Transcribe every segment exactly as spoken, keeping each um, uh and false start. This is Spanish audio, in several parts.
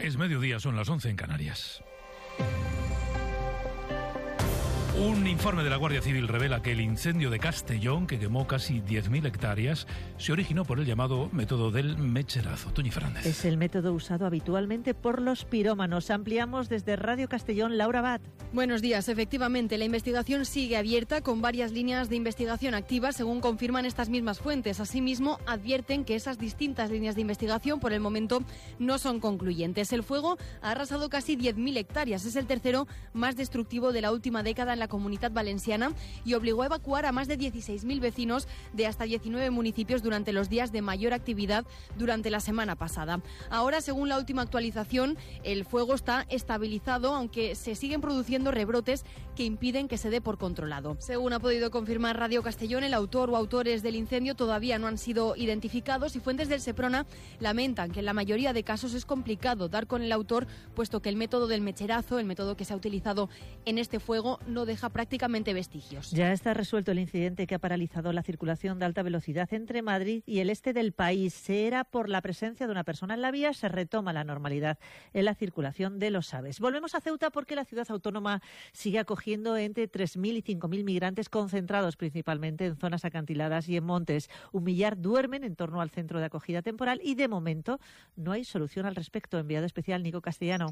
Es mediodía, son las once en Canarias. Un informe de la Guardia Civil revela que el incendio de Castellón, que quemó casi diez mil hectáreas, se originó por el llamado método del mecherazo. Toñi Fernández. Es el método usado habitualmente por los pirómanos. Ampliamos desde Radio Castellón, Laura Abad. Buenos días. Efectivamente, la investigación sigue abierta con varias líneas de investigación activas, según confirman estas mismas fuentes. Asimismo, advierten que esas distintas líneas de investigación por el momento no son concluyentes. El fuego ha arrasado casi diez mil hectáreas. Es el tercero más destructivo de la última década en la Comunidad Valenciana y obligó a evacuar a más de dieciséis mil vecinos de hasta diecinueve municipios durante los días de mayor actividad durante la semana pasada. Ahora, según la última actualización, el fuego está estabilizado, aunque se siguen produciendo rebrotes que impiden que se dé por controlado. Según ha podido confirmar Radio Castellón, el autor o autores del incendio todavía no han sido identificados y fuentes del Seprona lamentan que en la mayoría de casos es complicado dar con el autor, puesto que el método del mecherazo, el método que se ha utilizado en este fuego, no deja prácticamente vestigios. Ya está resuelto el incidente que ha paralizado la circulación de alta velocidad entre Madrid y el este del país. Era por la presencia de una persona en la vía. Se retoma la normalidad en la circulación de los AVEs. Volvemos a Ceuta porque la ciudad autónoma sigue acogiendo entre tres mil y cinco mil migrantes concentrados principalmente en zonas acantiladas y en montes. Un millar duermen en torno al centro de acogida temporal y de momento no hay solución al respecto. Enviado especial Nico Castellano.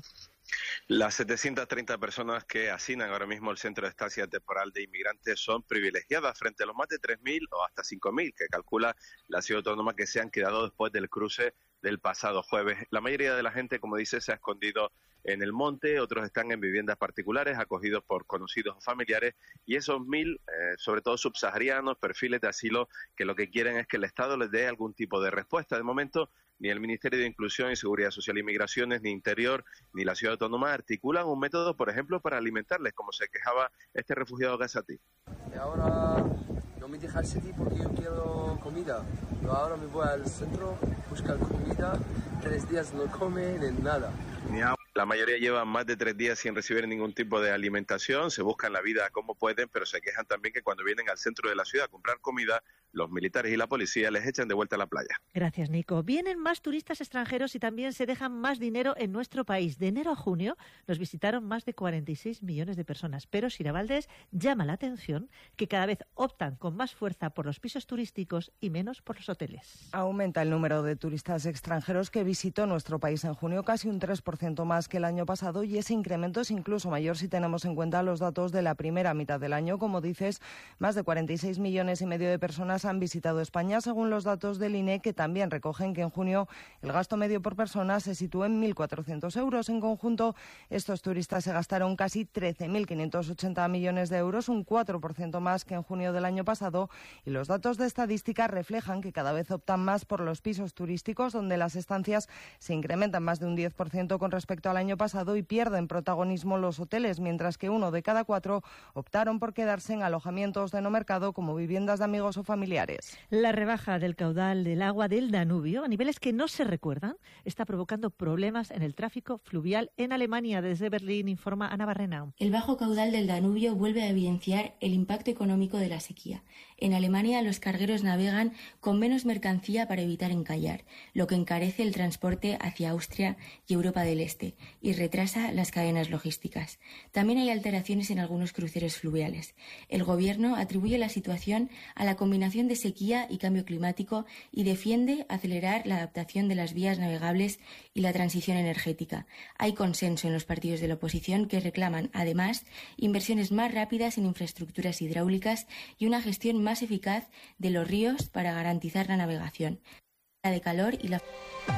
Las setecientas treinta personas que hacinan ahora mismo el centro de estancia temporal de inmigrantes son privilegiadas frente a los más de tres mil o hasta cinco mil que calcula la ciudad autónoma que se han quedado después del cruce del pasado jueves. La mayoría de la gente, como dice, se ha escondido en el monte, otros están en viviendas particulares, acogidos por conocidos o familiares, y esos mil, eh, sobre todo subsaharianos, perfiles de asilo, que lo que quieren es que el Estado les dé algún tipo de respuesta. De momento, ni el Ministerio de Inclusión y Seguridad Social y Migraciones, ni Interior, ni la Ciudad Autónoma articulan un método, por ejemplo, para alimentarles, como se quejaba este refugiado gazatí. Y ahora no me deja el sitio porque yo quiero comida. Yo ahora me voy al centro, buscar comida, tres días no comen, ni nada. Ni agua. La mayoría llevan más de tres días sin recibir ningún tipo de alimentación, se buscan la vida como pueden, pero se quejan también que cuando vienen al centro de la ciudad a comprar comida, los militares y la policía les echan de vuelta a la playa. Gracias, Nico. Vienen más turistas extranjeros y también se dejan más dinero en nuestro país. De enero a junio nos visitaron más de cuarenta y seis millones de personas, pero Sira Valdés llama la atención que cada vez optan con más fuerza por los pisos turísticos y menos por los hoteles. Aumenta el número de turistas extranjeros que visitó nuestro país en junio, casi un tres por ciento más que el año pasado, y ese incremento es incluso mayor si tenemos en cuenta los datos de la primera mitad del año. Como dices, más de cuarenta y seis millones y medio de personas han visitado España, según los datos del I N E, que también recogen que en junio el gasto medio por persona se sitúa en mil cuatrocientos euros. En conjunto, estos turistas se gastaron casi trece mil quinientos ochenta millones de euros, un cuatro por ciento más que en junio del año pasado, y los datos de estadística reflejan que cada vez optan más por los pisos turísticos, donde las estancias se incrementan más de un diez por ciento con respecto al año pasado y pierden protagonismo los hoteles, mientras que uno de cada cuatro optaron por quedarse en alojamientos de no mercado como viviendas de amigos o familiares. La rebaja del caudal del agua del Danubio, a niveles que no se recuerdan, está provocando problemas en el tráfico fluvial en Alemania. Desde Berlín informa Ana Barrena. El bajo caudal del Danubio vuelve a evidenciar el impacto económico de la sequía. En Alemania los cargueros navegan con menos mercancía para evitar encallar, lo que encarece el transporte hacia Austria y Europa del Este y retrasa las cadenas logísticas. También hay alteraciones en algunos cruceros fluviales. El gobierno atribuye la situación a la combinación de sequía y cambio climático y defiende acelerar la adaptación de las vías navegables y la transición energética. Hay consenso en los partidos de la oposición que reclaman, además, inversiones más rápidas en infraestructuras hidráulicas y una gestión más eficaz de los ríos para garantizar la navegación, la de calor y la...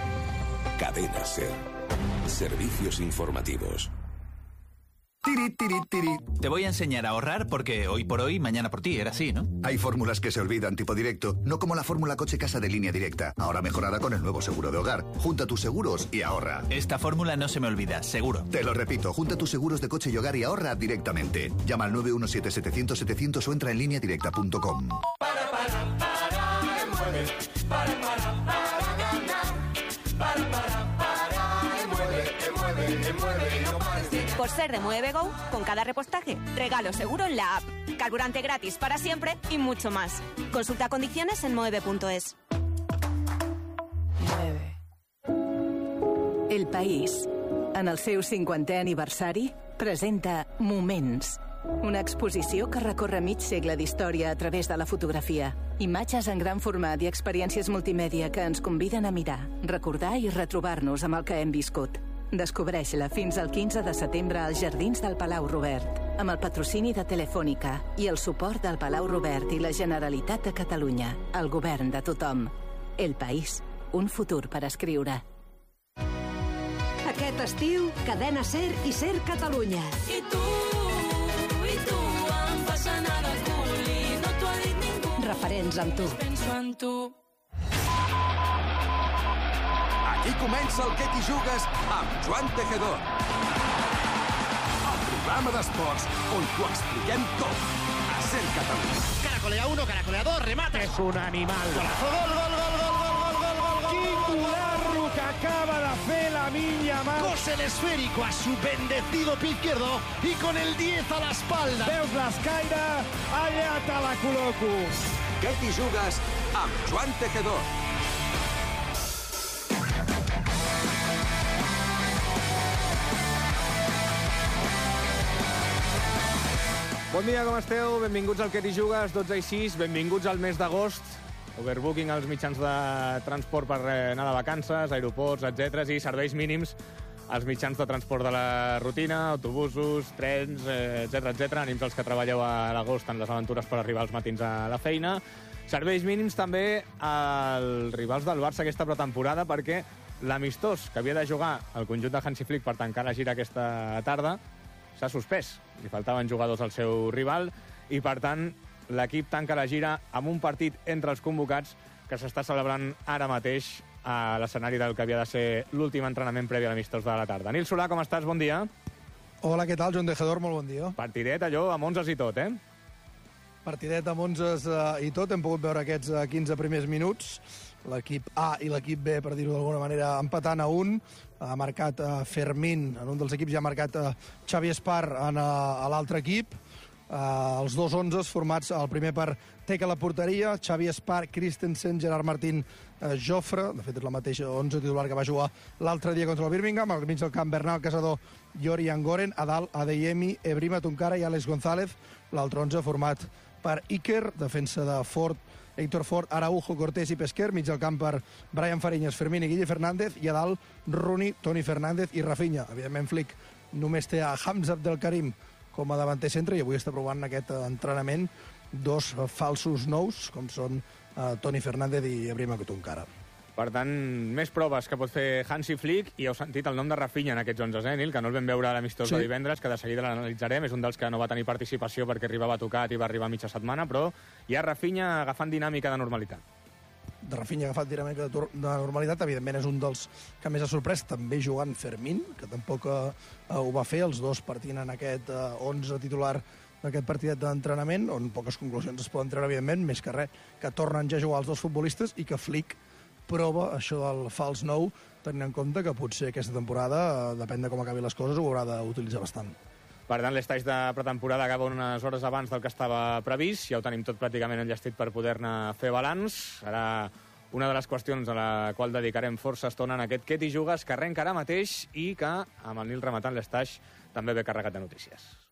Cadena SER. Servicios informativos. Tiri, tiri, tiri. Te voy a enseñar a ahorrar porque hoy por hoy, mañana por ti, era así, ¿no? Hay fórmulas que se olvidan tipo directo, no como la fórmula coche-casa de Línea Directa, ahora mejorada con el nuevo seguro de hogar. Junta tus seguros y ahorra. Esta fórmula no se me olvida, seguro. Te lo repito, junta tus seguros de coche y hogar y ahorra directamente. Llama al nueve uno siete, setecientos, setecientos o entra en línea directa punto com. Para, para, para, me mueve. Para, para, para, ganar. Para, para, para, me mueve, me mueve, me mueve, no pares de... Por ser de Mueve Go, con cada repostaje, regalo seguro en la app, carburante gratis para siempre y mucho más. Consulta condiciones en mueve punto es. El País, en el seu cinquantè aniversari, presenta Moments, una exposició que recorre mig segle d'història a través de la fotografia. Imatges en gran format i experiències multimèdia que ens conviden a mirar, recordar i retrobar-nos amb el que hem viscut. Descobreix-la fins al quinze de setembre als Jardins del Palau Robert, amb el patrocini de Telefònica i el suport del Palau Robert i la Generalitat de Catalunya, el govern de tothom. El País, un futur per escriure. Aquest estiu, Cadena Ser i Ser Catalunya. I tu, i tu, em fas anar de cul i no t'ho ha dit ningú. Referents amb tu. Penso en tu. Aquí comença el Què t'hi jugues amb Joan Tejedor. El programa d'esports on t'ho expliquem tot. A Ser Catalunya. Caracolea uno, caracolea dos, remate. Es un animal. Golazo, gol, gol, gol, gol, gol, gol, gol, gol, gol. Quicularro que acaba de fer la minya mà. Cose el esférico a su bendecido pie izquierdo y con el diez a la espalda. Veus l'escaire? Allà te la col·loco. Què t'hi jugues amb Joan Tejedor. Bon dia, com esteu? Benvinguts al Què t'hi jugues, dotze i sis, benvinguts al mes d'agost. Overbooking als mitjans de transport per anar de vacances, aeroports, etcètera, i serveis mínims als mitjans de transport de la rutina, autobusos, trens, etcètera, etcètera. Ànims els que treballeu a l'agost en les aventures per arribar als matins a la feina. Serveis mínims també als rivals del Barça aquesta pretemporada, perquè l'amistós que havia de jugar el conjunt de Hansi Flick per tancar la gira aquesta tarda s'ha suspès. Li faltaven jugadors al seu rival i, per tant, l'equip tanca la gira amb un partit entre els convocats que s'està celebrant ara mateix a l'escenari del que havia de ser l'últim entrenament previ a l'amistós de la tarda. Nil Solà, com estàs? Bon dia. Hola, què tal, Joan Tejedor? Molt bon dia. Partidet, allò, amb onzes i tot, eh? Partidet amb onzes uh, i tot. Hem pogut veure aquests uh, quinze primers minuts. L'equip A i l'equip B, per dir-ho d'alguna manera, empatant a un. Ha marcat uh, Fermín, en un dels equips ja ha marcat uh, Xavi Espar en, uh, a l'altre equip. Uh, els dos onzes formats, el primer per Teca a la porteria, Xavi Espar, Christensen, Gerard Martín, uh, Jofre, de fet és la mateixa onze titular que va jugar l'altre dia contra el Birmingham, al mig del camp Bernal Casador, Yori Angoren, a dalt Adeyemi, Ebrima Tunkara i Àlex González, l'altre onze format per Iker, defensa de Ford, Héctor Ford, Araujo, Cortés i Pesquer, mig del camp per Brian Fariñas, Fermín i Guille Fernández, i a dalt Rooney, Toni Fernández i Rafinha. Evidentment, Flick només té a Hamza Abdelkarim com a davanter centre i avui està provant aquest entrenament dos falsos nous, com són uh, Toni Fernández i Ebrima Tunkara. Per tant, més proves que pot fer Hansi Flick, i heu sentit el nom de Rafinha en aquests onze, eh, Nil, que no el vam veure a l'amistós sí. de divendres, que de seguida l'analitzarem, és un dels que no va tenir participació perquè arribava tocat i va arribar a mitja setmana, però hi ha Rafinha agafant dinàmica de normalitat. De Rafinha agafant dinàmica de, de normalitat, evidentment és un dels que més ha sorprès, també jugant Fermín, que tampoc uh, ho va fer, els dos partint en aquest uh, onze titular d'aquest partidet d'entrenament, on poques conclusions es poden treure, evidentment, més que res, que tornen ja a jugar els dos futbolistes i que Flick prova això del fals nou, tenint en compte que potser aquesta temporada, depèn de com acabi les coses, ho haurà d'utilitzar bastant. Per tant, l'estatge de pretemporada acaba unes hores abans del que estava previst, ja ho tenim tot pràcticament enllestit per poder-ne fer balanç. Serà una de les qüestions a la qual dedicarem força estona en aquest Què t'hi jugues, que arrenca ara mateix i que, amb el Nil rematant l'estatge, també ve carregat de notícies.